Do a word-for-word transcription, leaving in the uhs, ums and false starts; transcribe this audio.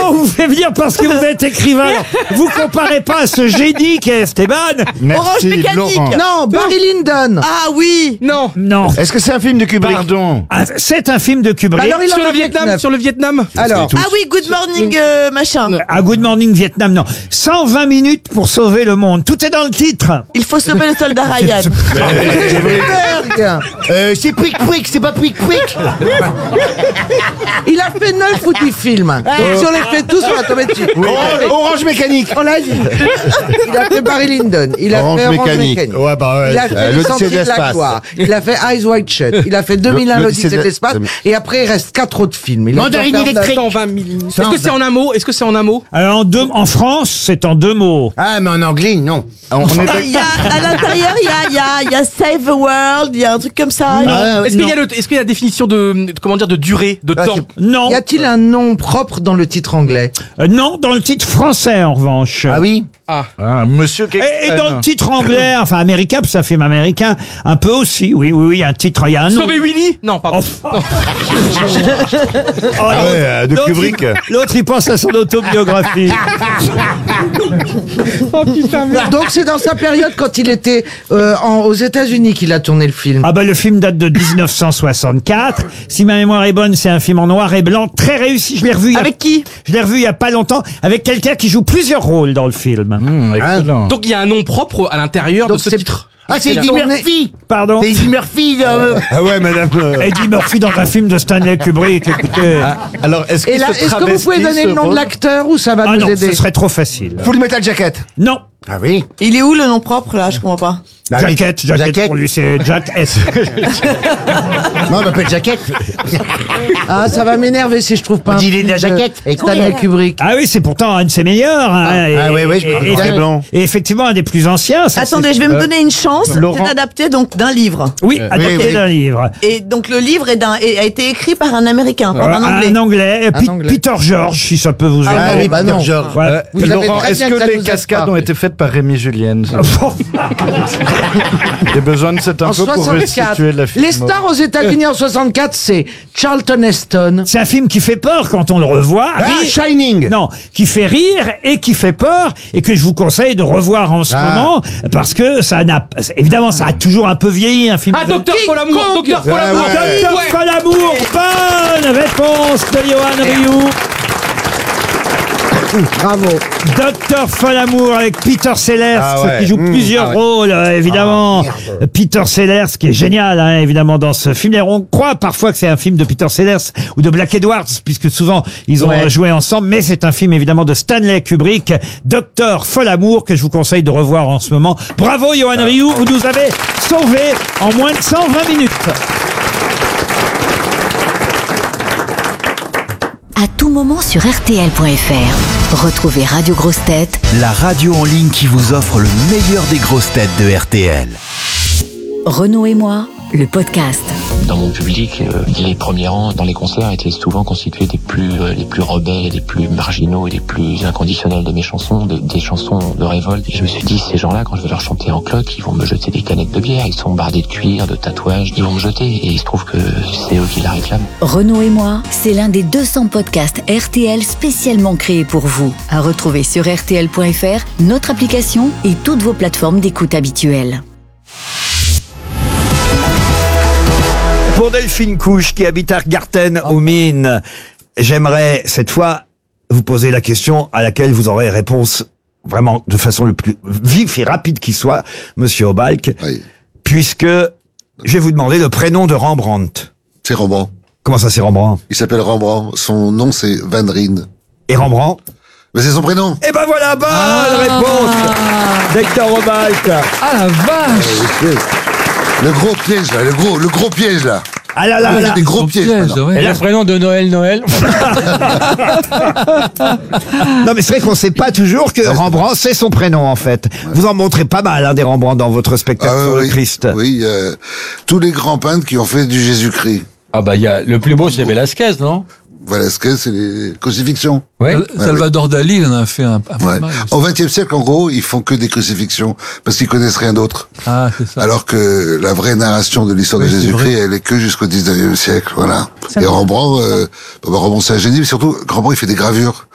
on vous fait venir parce que vous êtes écrivain. Alors, vous comparez pas à ce génie qu'est Esteban. Orange Mécanique. Laurent. Non, Barry Lyndon. Ah oui. Non. Non. Est-ce que c'est un film de Kubrick? Pardon. Ah, c'est un film de Kubrick. Alors, il en Sur a le fait Vietnam, neuf. sur le Vietnam. Alors, Ah oui, Good Morning euh, machin. À Good Morning Vietnam, non. cent vingt minutes pour sauver le monde. Tout est dans le titre. Il faut sauver le soldat Ryan. Spielberg. Euh, c'est Prick Prick, c'est pas Prick Prick. Il a fait neuf ou dix films. Donc, si on les fait tous, on va tomber dessus. Orange, Orange Mécanique. On l'a dit. Il a fait Barry Lyndon. Il a Orange fait Orange Mécanique. Mécanique. Ouais, bah ouais. Il a fait Euh, Les l'Odyssée Sentiers de de la l'espace. gloire. Il a fait Eyes Wide Shut. Il a fait deux mille un L'Odyssée l'Odyssée de de- l'espace. Et après, il reste quatre autres films. Il a Mandarine dû en faire électrique. cent vingt mille. Est-ce que c'est en un mot? Est-ce que c'est en un mot? Alors, en, deux, en France, c'est en deux mots. Ah, mais en anglais, non. On, on est Ah, il y a, à l'intérieur, il y a, il y, a, il y a Save the World, il y a un truc comme ça. Ah, Est-ce qu'il y a le, est-ce qu'il y a la définition de, de- comment dire, de durée, de Ah, temps? c'est- Non. Y a-t-il un nom propre dans le titre anglais? Euh, non, dans le titre français, en revanche. Ah oui. Ah. Ah, monsieur quelque- Et, et dans Ah, le non. titre anglais, enfin américain, parce que c'est un film américain, un peu aussi, oui, oui, oui, un titre, il y a un nom. Sauver Willy? Non, pardon. Oh, Non. Oh, Ah ouais, euh, de l'autre, Kubrick. il- L'autre, il pense à son autobiographie. Donc c'est dans sa période quand il était euh, en- aux États-Unis qu'il a tourné le film. Ah bah le film date de dix-neuf cent soixante-quatre. Si ma mémoire est bonne, c'est un film en noir et blanc, très réussi. Je l'ai revu. il y a- Avec qui? Je l'ai revu il y a pas longtemps, avec quelqu'un qui joue plusieurs rôles dans le film. Hum, excellent. Donc il y a un nom propre à l'intérieur de Donc, ce c'est- titre. Ah, c'est Eddie tourné- Murphy. Pardon. C'est Eddie Murphy. euh. Ah ouais, madame. euh. Eddie Murphy dans un film de Stanley Kubrick. Écoutez. Alors, est-ce Et qu'il là, se est-ce que vous travestit, pouvez donner ce le nom de rôle? l'acteur ou ça va Ah nous non, aider? ce serait trop facile. Full Metal Jacket. Non. Ah oui. Il est où le nom propre là? Je comprends pas. Bah oui. Jacket, Jacket, Jacket. pour lui c'est Jack S. Non, on m'appelle Jacket. Ah, ça va m'énerver si je trouve pas On un dit il est de la film de jaquette. Et Stanley Kubrick. Ah oui, c'est pourtant un de ses meilleurs. Hein, Ah, et, ah oui, oui, je et- parle et- noir et blanc. et effectivement un des plus anciens. ça, Attendez, c'est- je vais me euh, donner une chance. Laurent. C'est adapté donc d'un livre. Oui, adapté oui, oui. d'un livre. Et donc le livre est d'un, est- a été écrit par un Américain, par un Anglais. Un anglais, Un Pi- anglais. Peter George, si ça peut vous aider. Ah oui, bah non. George. Voilà. Euh, Vous savez Laurent, très est-ce bien que que ça les nous aide cascades pas. ont été faites par Rémi Julienne? J'ai besoin de cette En info pour soixante-quatre. restituer la film. Les stars aux États-Unis en soixante-quatre, c'est Charlton Heston. C'est un film qui fait peur quand on le revoit. Ah, Rire- Shining. Non, qui fait rire et qui fait peur et que je vous conseille de revoir en ce Ah. moment parce que ça n'a évidemment ça a toujours un peu vieilli un film. Ah, de- Docteur Folamour, Docteur Ah, Folamour. ouais. Docteur Ouais. Folamour, bonne réponse de Johan Rioux. Bravo. Docteur Folamour avec Peter Sellers Ah ouais. qui joue Mmh, plusieurs ah ouais. rôles euh, évidemment. Ah, Peter Sellers qui est génial hein, évidemment dans ce film. Et on croit parfois que c'est un film de Peter Sellers ou de Black Edwards puisque souvent ils ont Ouais. joué ensemble, mais c'est un film évidemment de Stanley Kubrick, Docteur Folamour que je vous conseille de revoir en ce moment. Bravo Johan Rioux, vous nous avez sauvé en moins de cent vingt minutes. À tout moment sur R T L point F R. Retrouvez Radio Grosses Têtes La radio en ligne qui vous offre le meilleur des grosses têtes de R T L. Renaud et moi, le podcast. Dans mon public, euh, les premiers rangs dans les concerts étaient souvent constitués des plus euh, les plus rebelles, des plus marginaux et des plus inconditionnels de mes chansons, de- des chansons de révolte. Et je me suis dit, ces gens-là, quand je vais leur chanter en cloque, ils vont me jeter des canettes de bière, ils sont bardés de cuir, de tatouages, ils vont me jeter. Et il se trouve que c'est eux qui la réclament. Renaud et moi, c'est l'un des deux cents podcasts R T L spécialement créés pour vous. À retrouver sur R T L point F R, notre application et toutes vos plateformes d'écoute habituelles. Pour Delphine Couche qui habite Argarten aux Mines, j'aimerais cette fois vous poser la question à laquelle vous aurez réponse vraiment de façon le plus vif et rapide qui soit, Monsieur Obalk, Oui, puisque je vais vous demander le prénom de Rembrandt. c'est Rembrandt. Comment ça c'est Rembrandt? Il s'appelle Rembrandt. Son nom, c'est Van Rijn. Et Rembrandt? Mais c'est son prénom. Eh ben voilà, bonne réponse d'Hector Obalk. Ah la vache. Le gros piège, là. Le gros, le gros piège, là. Ah là là Il y là. a des gros pièges. maintenant. Et le prénom de Noël Noël. Non mais c'est vrai qu'on sait pas toujours que Rembrandt c'est son prénom en fait. Vous en montrez pas mal hein, des Rembrandt dans votre spectacle Ah, sur oui, le Christ. Oui, euh, tous les grands peintres qui ont fait du Jésus-Christ. Ah bah il y a le plus beau c'est Velasquez, non? Velasquez, c'est les crucifixions. Ouais. Salvador Dali il en a fait un, un Ouais. Au vingtième siècle, en gros, ils font que des crucifixions parce qu'ils connaissent rien d'autre. Ah c'est ça. Alors que la vraie narration de l'histoire Oui, de c'est Jésus-Christ, vrai. elle est que jusqu'au dix-neuvième siècle, voilà. Et Rembrandt, euh, bah, Rembrandt c'est un génie, mais surtout Rembrandt il fait des gravures.